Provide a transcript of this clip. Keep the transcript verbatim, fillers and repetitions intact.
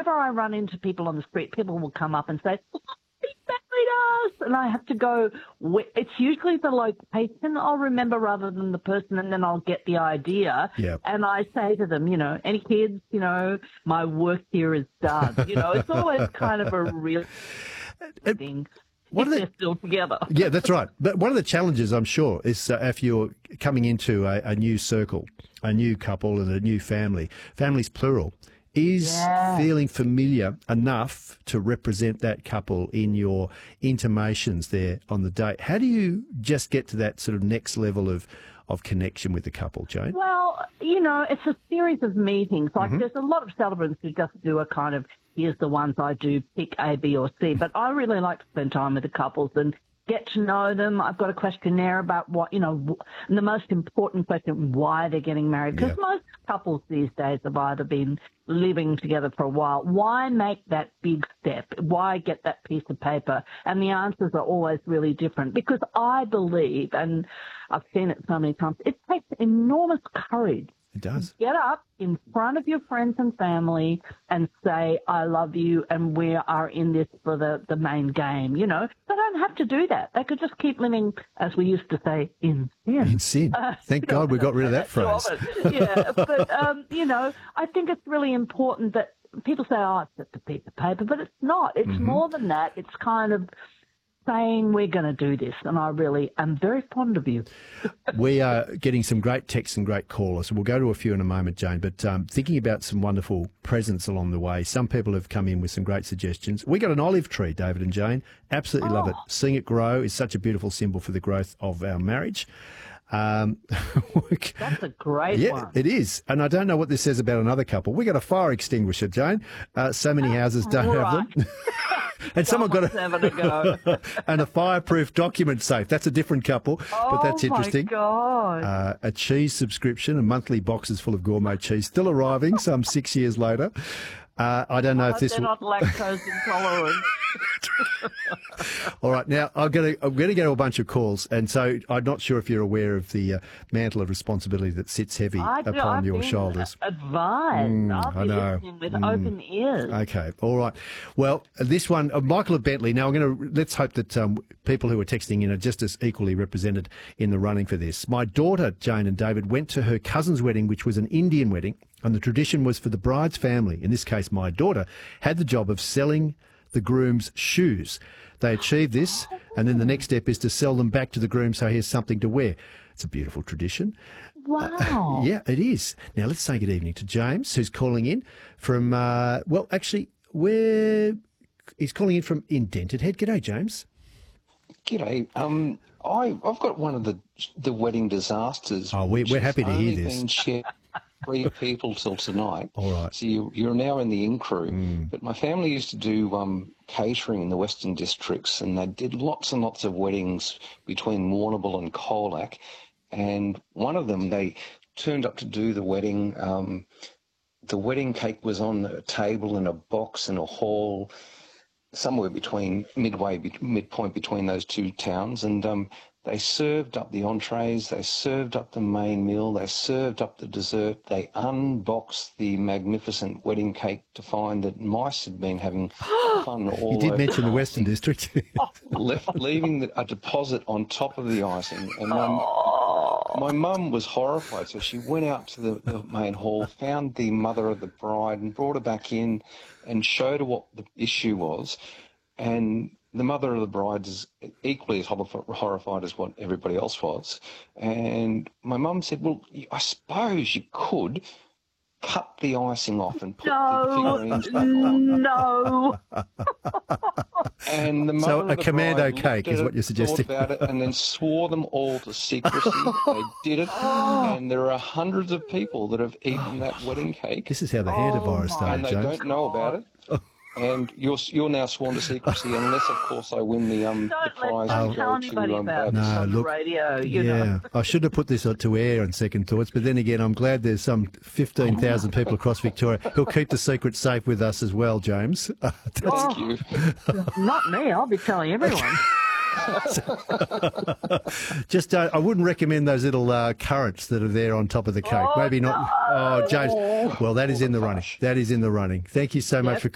whenever I run into people on the street, people will come up and say, "Oh, he married us," and I have to go. It's usually the location I'll remember rather than the person, and then I'll get the idea. Yep. And I say to them, you know, any kids, you know, my work here is done. You know, it's always kind of a real thing. What if are they're still together. Yeah, that's right. But one of the challenges, I'm sure, is uh, if you're coming into a, a new circle, a new couple and a new family, families plural, is Yeah. feeling familiar enough to represent that couple in your intimations there on the date. How do you just get to that sort of next level of, of connection with the couple, Jane? Well, you know, it's a series of meetings. Like Mhm. there's a lot of celebrants who just do a kind of, here's the ones I do, pick A, B or C. But I really like to spend time with the couples and get to know them. I've got a questionnaire about what, you know, and the most important question, why they're getting married. Because Yeah. most couples these days have either been living together for a while. Why make that big step? Why get that piece of paper? And the answers are always really different. Because I believe, and I've seen it so many times, it takes enormous courage. It does. Get up in front of your friends and family and say, I love you and we are in this for the, the main game. You know, they don't have to do that. They could just keep living, as we used to say, in sin. In sin. Uh, Thank you know, God we got rid of that phrase. yeah, but, um, you know, I think it's really important that people say, oh, it's just a piece of paper, but it's not. It's Mm-hmm. more than that. It's kind of saying we're going to do this, and I really am very fond of you. We are getting some great texts and great callers. We'll go to a few in a moment, Jane, but um, thinking about some wonderful presents along the way. Some people have come in with some great suggestions. We got an olive tree, David and Jane. Absolutely love it. Oh. Seeing it grow is such a beautiful symbol for the growth of our marriage. Um, That's a great yeah, one. it is. And I don't know what this says about another couple. We got a fire extinguisher, Jane. Uh, so many houses don't have them. And someone got Someone's having a go. a and a fireproof document safe. That's a different couple, but that's interesting. Oh, my God. Uh, a cheese subscription and monthly boxes full of gourmet cheese still arriving some six years later. Uh, I don't know if But this. they're not lactose intolerant. All right, now I'm going to I'm going to get a bunch of calls, and so I'm not sure if you're aware of the uh, mantle of responsibility that sits heavy I do, upon I've your been shoulders. advised. Mm, I'll I be know. listening with Mm. open ears. Okay, all right. Well, this one, uh, Michael of Bentley. Now, I'm going to let's hope that um, people who are texting in are just as equally represented in the running for this. My daughter Jane and David went to her cousin's wedding, which was an Indian wedding, and the tradition was for the bride's family, in this case my daughter, had the job of selling the groom's shoes. They achieved this, and then the next step is to sell them back to the groom so he has something to wear. It's a beautiful tradition. Wow. Yeah, it is. Now, let's say good evening to James, who's calling in from, uh, well, actually, where he's calling in from Indented Head. G'day, James. G'day. Um, I, I've got one of the the wedding disasters. Oh, we- which we're has happy to hear only this. Been shared three people till tonight. All right. So you, you're now in the in crew. Mm. But my family used to do um, catering in the Western Districts, and they did lots and lots of weddings between Warrnambool and Colac. And one of them, they turned up to do the wedding. Um, the wedding cake was on a table in a box in a hall, somewhere between midway, be- midpoint between those two towns, and um, they served up the entrees, they served up the main meal, they served up the dessert, they unboxed the magnificent wedding cake to find that mice had been having fun all You did over mention the icing, Western District. left, leaving the, a deposit on top of the icing. And um, my mum was horrified, so she went out to the, the main hall, found the mother of the bride and brought her back in and showed her what the issue was. And the mother of the bride is equally as horrified as what everybody else was. And my mum said, well, I suppose you could cut the icing off and put No, the figurines back on. no. And the mother So of a the commando bride cake looked is at what it, you're suggesting. thought about it, and then swore them all to secrecy. They did it, and there are hundreds of people that have eaten that wedding cake, This is how the hantavirus Oh, started, and they James. don't know about it. And you're you're now sworn to secrecy, unless, of course, I win the um the Don't prize let and don't tell go anybody to um, about Babs. this No, on look, the radio. You yeah, know. I should have put this to air on second thoughts, but then again, I'm glad there's some fifteen thousand people across Victoria who'll keep the secret safe with us as well, James. Thank you. Not me. I'll be telling everyone. Just, uh, I wouldn't recommend those little uh, currants that are there on top of the cake. Oh, Maybe not. Oh, James. Well, that is in the running. That is in the running. Thank you so much Yes. for